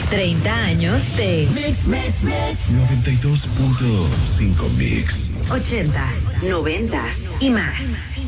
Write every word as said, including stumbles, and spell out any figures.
treinta años de Mix, Mix, Mix. noventa y dos punto cinco Mix. ochentas, noventas y más.